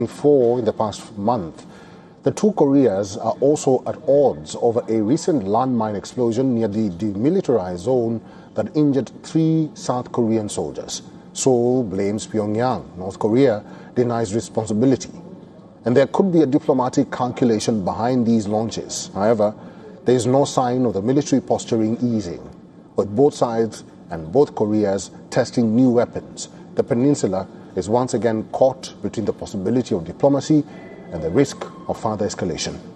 4 in the past month. The two Koreas are also at odds over a recent landmine explosion near the demilitarized zone that injured 3 South Korean soldiers. Seoul blames Pyongyang. North Korea denies responsibility. And there could be a diplomatic calculation behind these launches. However, there is no sign of the military posturing easing, with both sides and both Koreas testing new weapons. The peninsula is once again caught between the possibility of diplomacy and the risk of further escalation.